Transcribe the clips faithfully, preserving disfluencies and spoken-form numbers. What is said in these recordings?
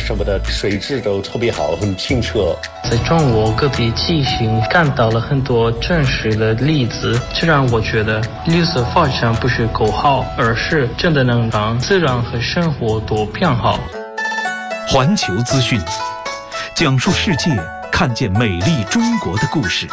什么的，水质都特别好，很清澈。 在中国各地进行看到了很多真实的例子，这让我觉得绿色发展不是口号，而是真的能让自然和生活都变好。 环球资讯，讲述世界，看见美丽中国的故事。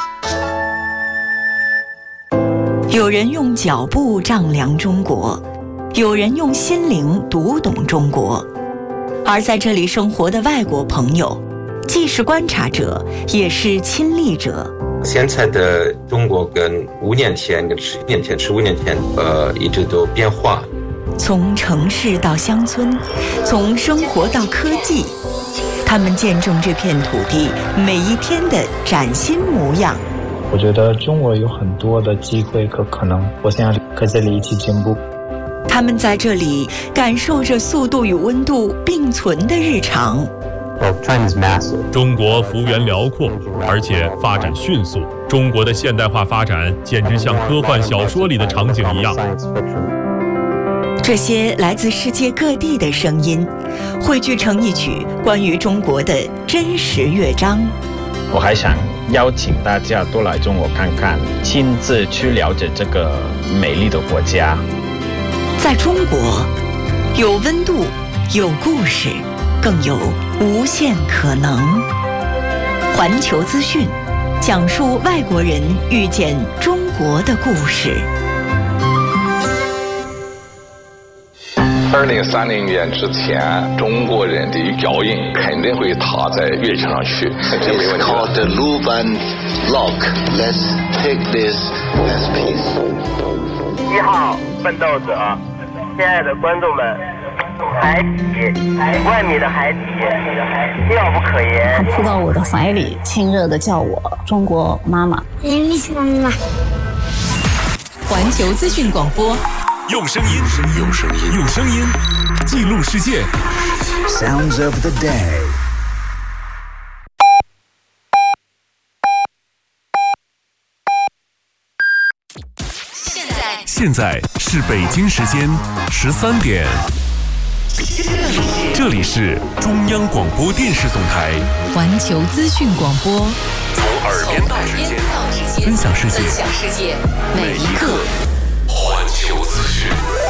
有人用脚步丈量中国，有人用心灵读懂中国。而在这里生活的外国朋友，既是观察者，也是亲历者。 现在的中国跟五年前、跟十年前、十五年前，呃，一直都变化。 从城市到乡村，从生活到科技，他们见证这片土地每一天的崭新模样。 我觉得中国有很多的机会和可能，我想和这里一起进步。 他们在这里感受着速度与温度并存的日常。 中国幅员辽阔，而且发展迅速。中国的现代化发展简直像科幻小说里的场景一样。 这些来自世界各地的声音，汇聚成一曲关于中国的真实乐章。 我还想邀请大家多来中国看看，亲自去了解这个美丽的国家。 在中国，有温度，有故事，更有无限可能。环球资讯，讲述外国人遇见中国的故事。 二零三零年之前，中国人的脚印肯定会踏在月球上去。 It's called the Luban Lock. Let's take this as peace. 一号奋斗者，亲爱的观众们，海底，万米的海底，妙不可言。 他扑到我的怀里，亲热地叫我中国妈妈。 妈妈。 环球资讯广播。 用声音，用声音，用声音记录世界。 Sounds of the day。 现在， 现在是北京时间十三点。这里是中央广播电视总台环球资讯广播， 从耳边到指尖，分享世界， 分享世界每一刻。 环球资讯，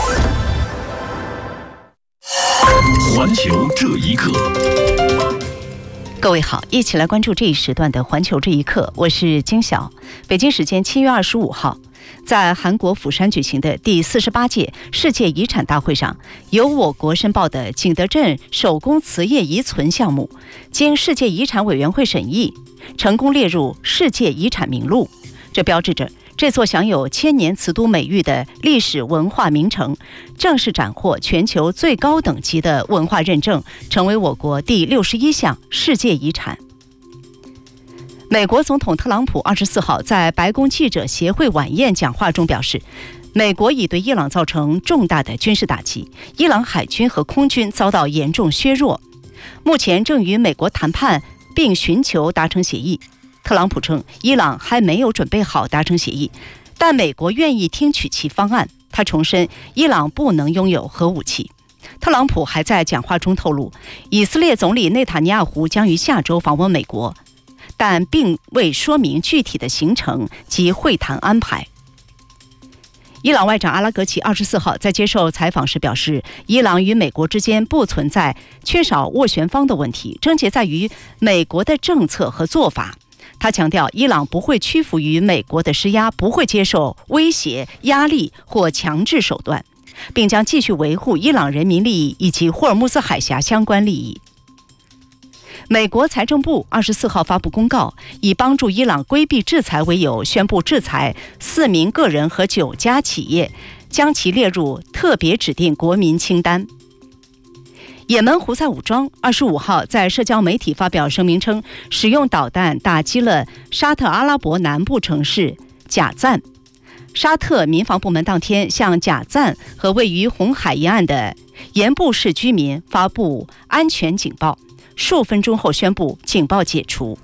环球这一刻。 各位好，一起来关注这一时段的环球这一刻，我是金晓。北京时间七月二十五号，在韩国釜山举行的第四十八届世界遗产大会上，由我国申报的景德镇手工瓷业遗存项目，经世界遗产委员会审议，成功列入世界遗产名录。这标志着这座享有千年瓷都美誉的历史文化名城，正式斩获全球最高等级的文化认证，成为我国第六十一项世界遗产。美国总统特朗普二十四号在白宫记者协会晚宴讲话中表示，美国已对伊朗造成重大的军事打击，伊朗海军和空军遭到严重削弱，目前正与美国谈判并寻求达成协议。特朗普称，伊朗还没有准备好达成协议，但美国愿意听取其方案。他重申，伊朗不能拥有核武器。特朗普还在讲话中透露，以色列总理内塔尼亚胡将于下周访问美国，但并未说明具体的行程及会谈安排。伊朗外长阿拉格齐二十四号在接受采访时表示，伊朗与美国之间不存在缺少斡旋方的问题，症结在于美国的政策和做法。他强调，伊朗不会屈服于美国的施压，不会接受威胁、压力或强制手段，并将继续维护伊朗人民利益以及霍尔木兹海峡相关利益。美国财政部二十四号发布公告，以帮助伊朗规避制裁为由，宣布制裁四名个人和九家企业，将其列入特别指定国民清单。也门胡塞武装二十五号在社交媒体发表声明称，使用导弹打击了沙特阿拉伯南部城市贾赞。沙特民防部门当天向贾赞和位于红海沿岸的盐布市居民发布安全警报，数分钟后宣布警报解除。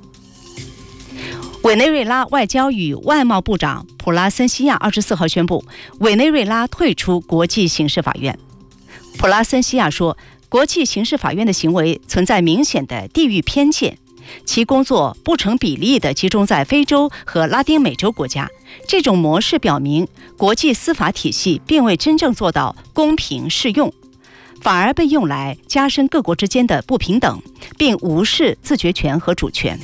委内瑞拉外交与外贸部长普拉森西亚二十四号宣布，委内瑞拉退出国际刑事法院。普拉森西亚说， 国际刑事法院的行为存在明显的地域偏见，其工作不成比例地集中在非洲和拉丁美洲国家。这种模式表明，国际司法体系并未真正做到公平适用，反而被用来加深各国之间的不平等，并无视自决权和主权。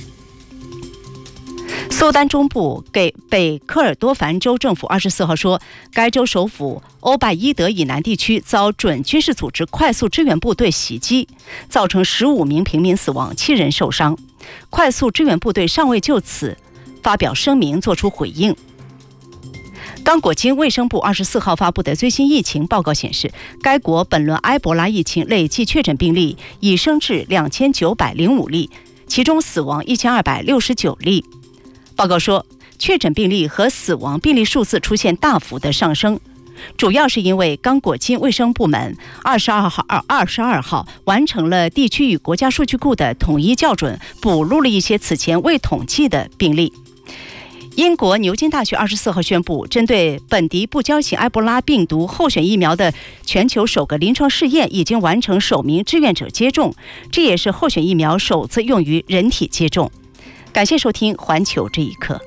苏丹中部给北科尔多凡州政府二十四号说，该州首府欧拜伊德以南地区遭准军事组织快速支援部队袭击，造成十五名平民死亡，七人受伤。快速支援部队尚未就此发表声明作出回应。刚果金卫生部二十四号发布的最新疫情报告显示，该国本轮埃博拉疫情累计确诊病例已升至两千九百零五例，其中死亡一千二百六十九例。报告说，确诊病例和死亡病例数字出现大幅的上升，主要是因为刚果金卫生部门二十二号二十二号完成了地区与国家数据库的统一校准，补录了一些此前未统计的病例。英国牛津大学二十四号宣布，针对本地不交型埃博拉病毒候选疫苗的全球首个临床试验已经完成首名志愿者接种，这也是候选疫苗首次用于人体接种。感谢收听《环球这一刻》。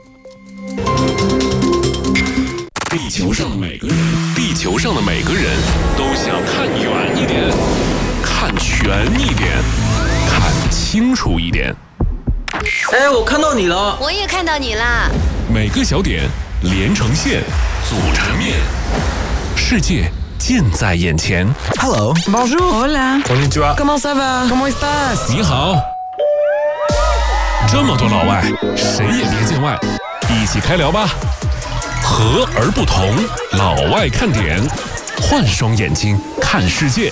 地球上的每个人，地球上的每个人都想看远一点，看全一点，看清楚一点。 哎，我看到你了， 我也看到你啦。 每个小点连成线，组成面，世界近在眼前。 Hello, bonjour, hola, konnichiwa, comment ça va, comment estás？ 你好。这么多老外，谁也别见外，一起开聊吧。和而不同，老外看点，换双眼睛看世界。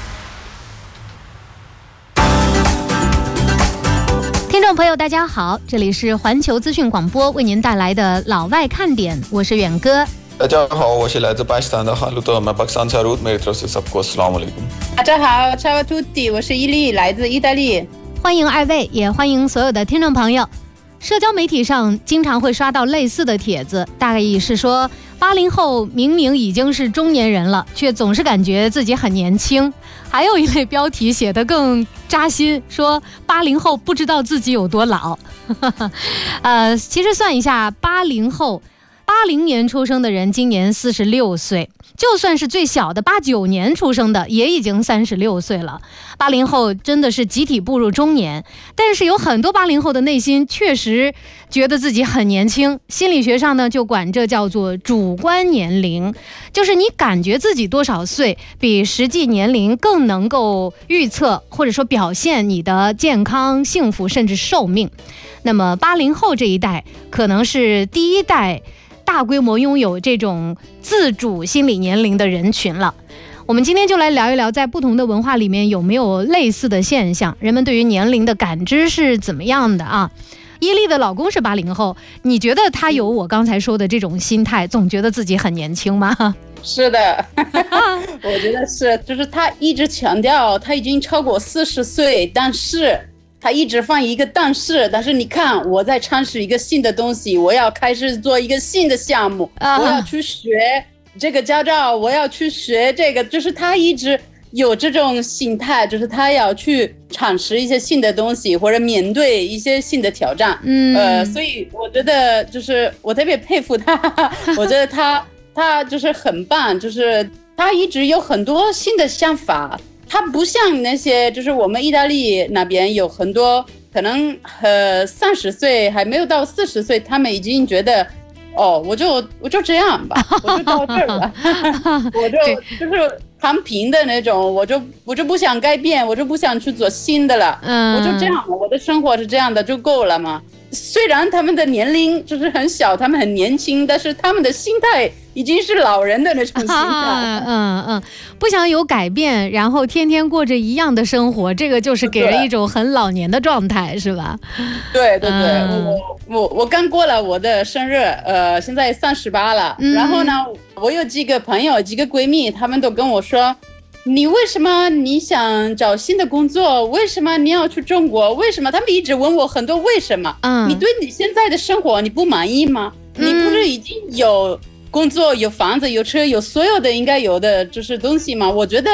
听众朋友大家好，这里是环球资讯广播为您带来的老外看点，我是远哥。 大家好，我是来自巴基斯坦的哈鲁特，मैं पाकिस्तान से हूँ, मेरी तरफ से सबको अस्सलाम वालेकुम。 大家好 ，Ciao a tutti， 我是伊利，来自意大利。 欢迎二位，也欢迎所有的听众朋友。社交媒体上经常会刷到类似的帖子，大概意是说，八零后明明已经是中年人了，却总是感觉自己很年轻。还有一类标题写得更扎心，说八零后不知道自己有多老。呃，其实算一下，八零后，八零年出生的人今年四十六岁。就算是最小的八九年出生的，也已经三十六岁了。八零后真的是集体步入中年，但是有很多八零后的内心确实觉得自己很年轻。心理学上呢，就管这叫做主观年龄，就是你感觉自己多少岁，比实际年龄更能够预测或者说表现你的健康、幸福甚至寿命。那么八零后这一代可能是第一代大规模拥有这种自主心理年龄的人群了。我们今天就来聊一聊，在不同的文化里面有没有类似的现象，人们对于年龄的感知是怎么样的啊？伊利的老公是八零后，你觉得他有我刚才说的这种心态，总觉得自己很年轻吗？ 是的，我觉得是，就是他一直强调他已经超过四十岁，但是他一直放一个但是，但是你看我在尝试一个新的东西，我要开始做一个新的项目，啊、我要去学这个驾照，我要去学这个，就是他一直有这种心态，就是他要去尝试一些新的东西，或者面对一些新的挑战。嗯，呃，所以我觉得就是我特别佩服他，我觉得他他就是很棒，就是他一直有很多新的想法。他不像那些，就是我们意大利那边有很多可能呃三十岁还没有到四十岁，他们已经觉得，哦，我就我就这样吧，我就到这儿了，我就就是躺平的那种，我就我就不想改变，我就不想去做新的了，嗯，我就这样，我的生活是这样的就够了嘛。虽然他们的年龄就是很小，他们很年轻，但是他们的心态已经是老人的那种心态。 啊、嗯嗯，不想有改变，然后天天过着一样的生活，这个就是给人一种很老年的状态，是吧？ 对对对，嗯、我我我刚过了我的生日，呃，现在三十八了、嗯。然后呢，我有几个朋友、几个闺蜜，他们都跟我说。你为什么你想找新的工作？为什么你要去中国？为什么他们一直问我很多为什么？嗯，你对你现在的生活你不满意吗？嗯、你不是已经有工作、有房子、有车、有所有的应该有的就是东西吗？我觉得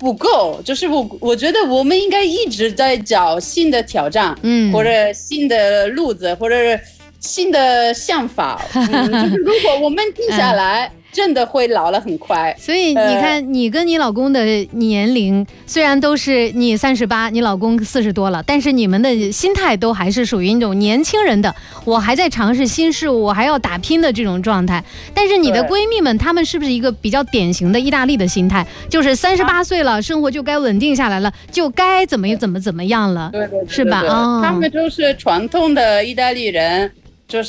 不够，就是我我觉得我们应该一直在找新的挑战，嗯，或者新的路子，或者新的想法。嗯，就是如果我们停下来。嗯，真的会老了很快。 所以你看，呃、你跟你老公的年龄虽然都是你三十八，你老公四十多了，但是你们的心态都还是属于那种年轻人的，我还在尝试新事物，我还要打拼的这种状态。但是你的闺蜜们，她们是不是一个比较典型的意大利的心态？就是三十八岁了，生活就该稳定下来了，就该怎么怎么怎么样了， 对对对对， 是吧？啊、 哦，他们都是传统的意大利人，就是。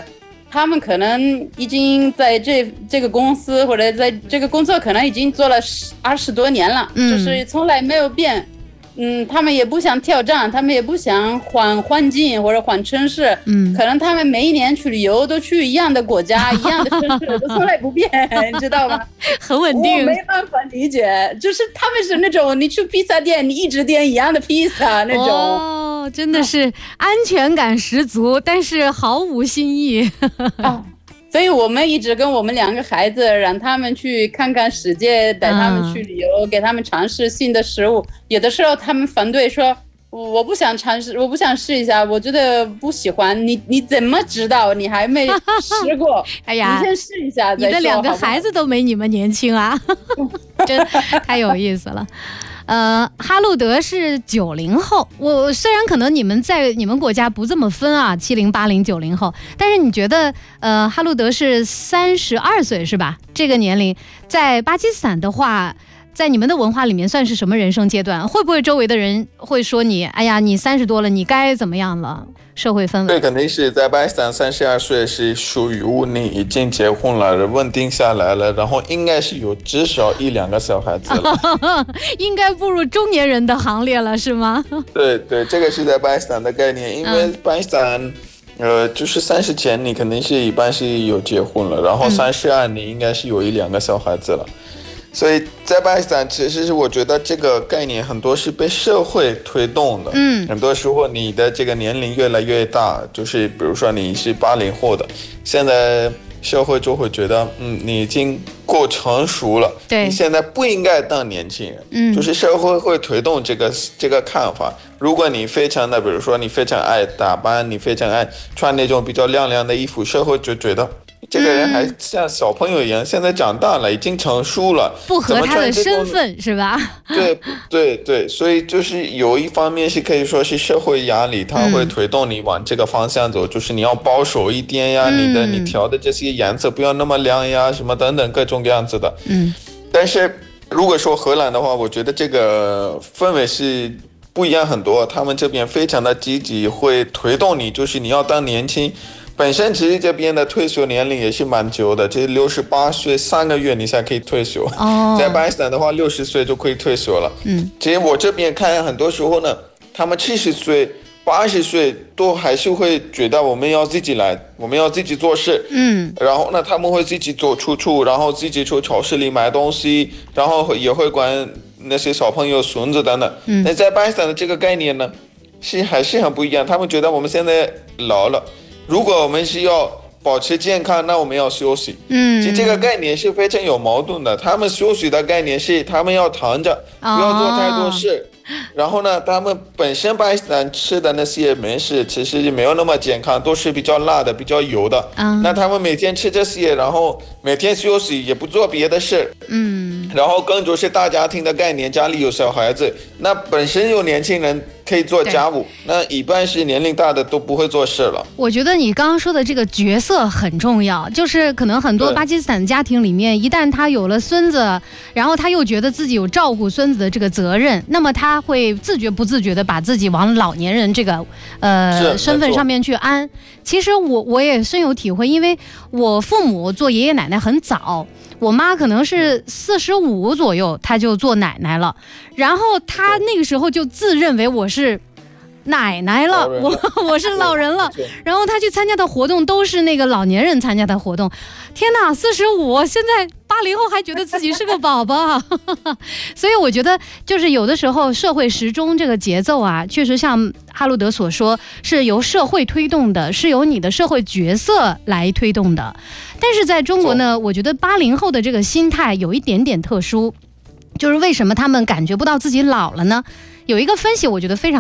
他们可能已经在这这个公司或者在这个工作可能已经做了二十多年了，嗯，就是从来没有变。嗯，他们也不想挑战，他们也不想换环境或者换城市。嗯，可能他们每一年去旅游都去一样的国家、一样的城市，都从来不变，你知道吗？ 很稳定。 我没办法理解，就是他们是那种你去披萨店，你一直点一样的披萨那种。 哦，真的是安全感十足，但是毫无新意。 啊，所以我们一直跟我们两个孩子，让他们去看看世界，带他们去旅游，嗯，给他们尝试新的食物。有的时候他们反对说，我不想尝试，我不想试一下，我觉得不喜欢。你你怎么知道？你还没试过？ 哎呀， 你先试一下再说。 你的两个孩子都没你们年轻啊，真太有意思了。呃，哈路德是九零后，我虽然可能你们在你们国家不这么分啊，七零、八零、九零后，但是你觉得，呃，哈路德是三十二岁是吧？这个年龄在巴基斯坦的话，在你们的文化里面算是什么人生阶段？会不会周围的人会说你，哎呀，你三十多了，你该怎么样了？社会氛围。 对，肯定是在巴基斯坦，三十二岁是属于你已经结婚了，稳定下来了，然后应该是有至少一两个小孩子了， 应该步入中年人的行列了，是吗？ 对对，这个是在巴基斯坦的概念，因为巴基斯坦，呃，就是三十前你肯定是一般是有结婚了，然后三十二你应该是有一两个小孩子了。嗯，所以在巴基斯坦，其实是我觉得这个概念很多是被社会推动的。嗯，很多时候你的这个年龄越来越大，就是比如说你是八零后的，现在社会就会觉得，嗯，你已经够成熟了，对，你现在不应该当年轻人。嗯，就是社会会推动这个这个看法。如果你非常的，比如说你非常爱打扮，你非常爱穿那种比较亮亮的衣服，社会就觉得。这个人还像小朋友一样，嗯，现在长大了，已经成熟了， 不合他的身份是吧？ 对对对，所以就是有一方面是可以说是社会压力，它会推动你往这个方向走，嗯，就是你要保守一点呀，嗯，你的你调的这些颜色不要那么亮呀，什么等等各种各样子的。嗯，但是如果说荷兰的话，我觉得这个氛围是不一样很多，他们这边非常的积极，会推动你，就是你要当年轻。本身其实这边的退休年龄也是蛮久的，这六十八岁三个月你才可以退休。哦，在巴基斯坦的话，六十岁就可以退休了。嗯，其实我这边看很多时候呢，他们七十岁、八十岁都还是会觉得我们要自己来，我们要自己做事。嗯，然后呢，他们会自己走出处，然后自己去超市里买东西，然后也会管那些小朋友、孙子等等。嗯，那在巴基斯坦的这个概念呢，是还是很不一样。他们觉得我们现在老了。如果我们是要保持健康，那我们要休息。嗯，其实这个概念是非常有矛盾的。他们休息的概念是他们要躺着，不要做太多事。哦，然后呢，他们本身巴基斯坦吃的那些美食其实没有那么健康，都是比较辣的、比较油的。嗯，那他们每天吃这些，然后每天休息，也不做别的事。嗯，然后更多是大家庭的概念，家里有小孩子，那本身有年轻人可以做家务，那一般是年龄大的都不会做事了。 我觉得你刚刚说的这个角色很重要，就是可能很多巴基斯坦家庭里面，一旦他有了孙子，然后他又觉得自己有照顾孙子的这个责任，那么他会自觉不自觉的把自己往老年人这个呃身份上面去安。其实我我也深有体会，因为我父母做爷爷奶奶很早。我妈可能是四十五左右，她就做奶奶了，然后她那个时候就自认为我是奶奶了，我我是老人了，然后她去参加的活动都是那个老年人参加的活动。天哪，四十五，现在八零后还觉得自己是个宝宝，所以我觉得就是有的时候社会时钟这个节奏啊，确实像哈路德所说，是由社会推动的，是由你的社会角色来推动的。但是在中国呢，我觉得八零后的这个心态有一点点特殊。 就是为什么他们感觉不到自己老了呢？有一个分析，我觉得非常